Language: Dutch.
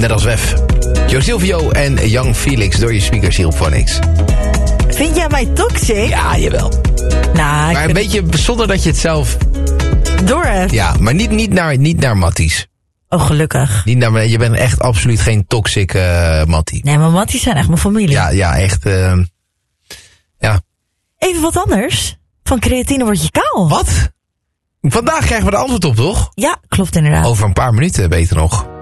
net als Wef. Jo Silvio en Young Felix door je speakers hier op Phonix. Vind jij mij toxic? Ja, jawel. Nou, Maar een beetje zonder dat je het zelf... door hebt. Ja, maar niet naar Matties. Oh, gelukkig. Je bent echt absoluut geen toxic Mattie. Nee, maar Matties zijn echt mijn familie. Ja, echt. Ja. Even wat anders. Van creatine word je kaal. Wat? Vandaag krijgen we de antwoord op, toch? Ja, klopt inderdaad. Over een paar minuten, beter nog.